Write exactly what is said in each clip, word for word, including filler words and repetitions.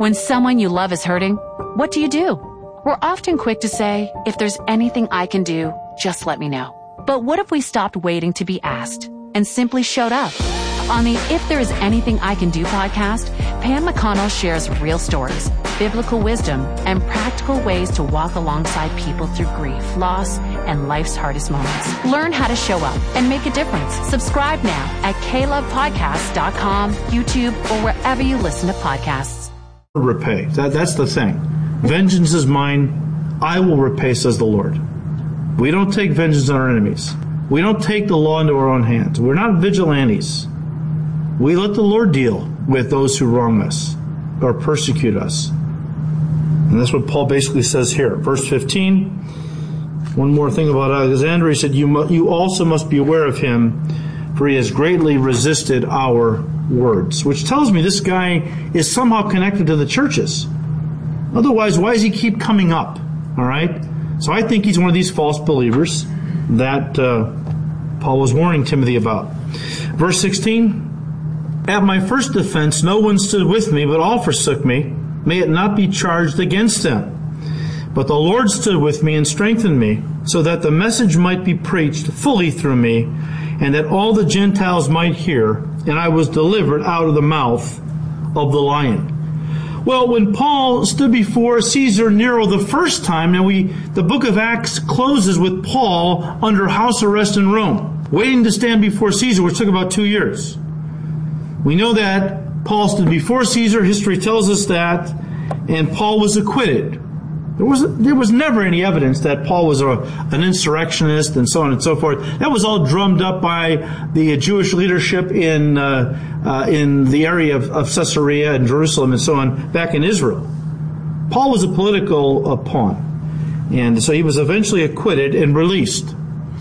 When someone you love is hurting, what do you do? We're often quick to say, if there's anything I can do, just let me know. But what if we stopped waiting to be asked and simply showed up? On the If There Is Anything I Can Do podcast, Pam McConnell shares real stories, biblical wisdom, and practical ways to walk alongside people through grief, loss, and life's hardest moments. Learn how to show up and make a difference. Subscribe now at k love podcast dot com, YouTube, or wherever you listen to podcasts. Repay. That, that's the thing. Vengeance is mine. I will repay, says the Lord. We don't take vengeance on our enemies. We don't take the law into our own hands. We're not vigilantes. We let the Lord deal with those who wrong us or persecute us. And that's what Paul basically says here. Verse fifteen, one more thing about Alexander. He said, you, mu- you also must be aware of him, for he has greatly resisted our words. Which tells me this guy is somehow connected to the churches. Otherwise, why does he keep coming up? All right? So I think he's one of these false believers that uh, Paul was warning Timothy about. Verse sixteen, at my first defense, no one stood with me, but all forsook me. May it not be charged against them. But the Lord stood with me and strengthened me, so that the message might be preached fully through me, and that all the Gentiles might hear, and I was delivered out of the mouth of the lion. Well, when Paul stood before Caesar Nero the first time, now we, the book of Acts closes with Paul under house arrest in Rome, waiting to stand before Caesar, which took about two years. We know that Paul stood before Caesar. History tells us that. And Paul was acquitted. There was there was never any evidence that Paul was a, an insurrectionist and so on and so forth. That was all drummed up by the Jewish leadership in uh, uh, in the area of, of Caesarea and Jerusalem and so on back in Israel. Paul was a political uh, pawn. And so he was eventually acquitted and released.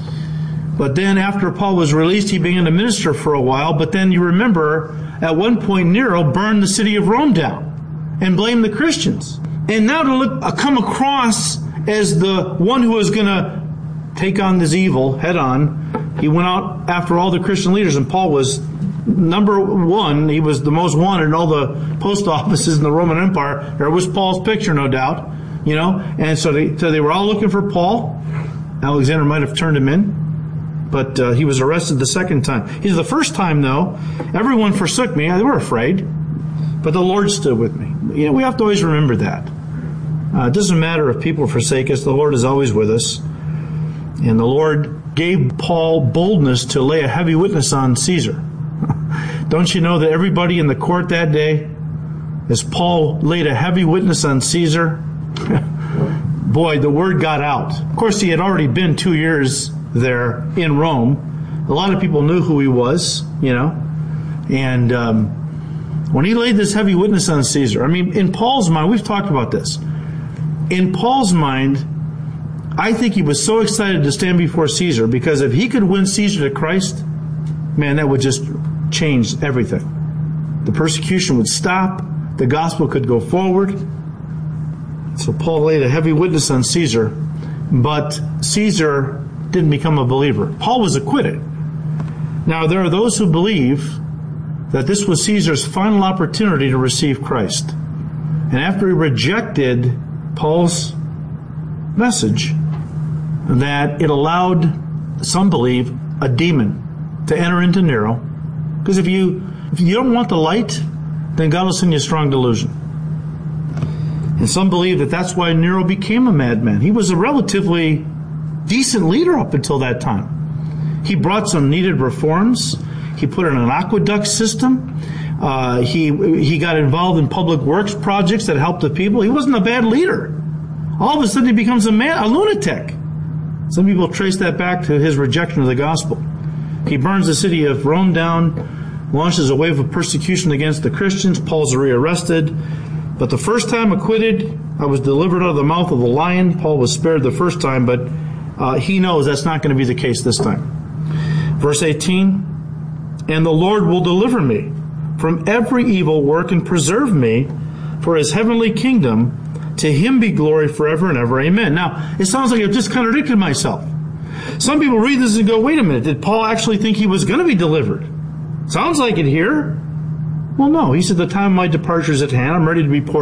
But then after Paul was released, he began to minister for a while. But then you remember, at one point, Nero burned the city of Rome down and blamed the Christians. And now to look, uh, come across as the one who was going to take on this evil head on, he went out after all the Christian leaders. And Paul was number one. He was the most wanted in all the post offices in the Roman Empire. There was Paul's picture, no doubt. You know, and so they, so they were all looking for Paul. Alexander might have turned him in. But uh, he was arrested the second time. He's the first time, though, everyone forsook me. They were afraid. But the Lord stood with me. You know, we have to always remember that. Uh, it doesn't matter if people forsake us. The Lord is always with us. And the Lord gave Paul boldness to lay a heavy witness on Caesar. Don't you know that everybody in the court that day, as Paul laid a heavy witness on Caesar, boy, the word got out. Of course, he had already been two years there in Rome. A lot of people knew who he was, you know. And um, when he laid this heavy witness on Caesar, I mean, in Paul's mind, we've talked about this. In Paul's mind, I think he was so excited to stand before Caesar because if he could win Caesar to Christ, man, that would just change everything. The persecution would stop. The gospel could go forward. So Paul laid a heavy witness on Caesar, but Caesar didn't become a believer. Paul was acquitted. Now, there are those who believe that this was Caesar's final opportunity to receive Christ. And after he rejected Paul's message, that it allowed, some believe, a demon to enter into Nero. Because if you if you don't want the light, then God will send you a strong delusion. And some believe that that's why Nero became a madman. He was a relatively decent leader up until that time. He brought some needed reforms. He put in an aqueduct system. Uh, he he got involved in public works projects that helped the people. He wasn't a bad leader. All of a sudden he becomes a man, a lunatic. Some people trace that back to his rejection of the gospel. He burns the city of Rome down, launches a wave of persecution against the Christians. Paul's rearrested. But the first time acquitted, I was delivered out of the mouth of the lion. Paul was spared the first time, but Uh, he knows that's not going to be the case this time. Verse eighteen, and the Lord will deliver me from every evil work and preserve me for his heavenly kingdom. To him be glory forever and ever. Amen. Now, it sounds like I've just contradicted myself. Some people read this and go, wait a minute, did Paul actually think he was going to be delivered? Sounds like it here. Well, no. He said, the time of my departure is at hand. I'm ready to be poured